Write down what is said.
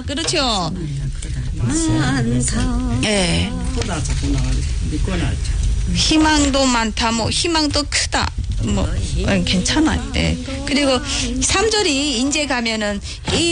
그렇죠. 많다. 예. 보다 자꾸 나가지. 믿고 나죠. 희망도 많다, 뭐, 희망도 크다. 뭐, 괜찮아요. 예. 그리고 3절이 인제 가면은,